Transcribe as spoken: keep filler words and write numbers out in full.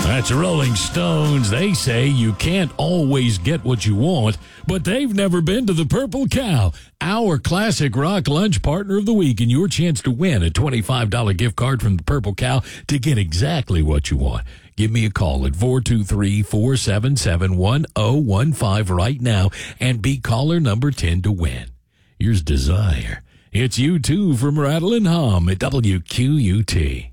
That's Rolling Stones. They say you can't always get what you want, but they've never been to the Purple Cow, our classic rock lunch partner of the week, and your chance to win a twenty-five dollars gift card from the Purple Cow to get exactly what you want. Give me a call at four two three, four seven seven, one zero one five right now and be caller number ten to win. Here's Desire. It's U two from Rattle and Hum at W Q U T.